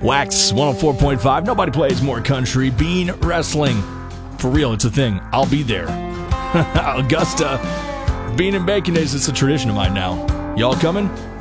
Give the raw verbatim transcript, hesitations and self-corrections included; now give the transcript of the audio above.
Wax one oh four point five. Nobody plays more country. Bean Wrestling. For real, it's a thing. I'll be there. Augusta. Bean and Bacon Days. It's a tradition of mine now. Y'all coming?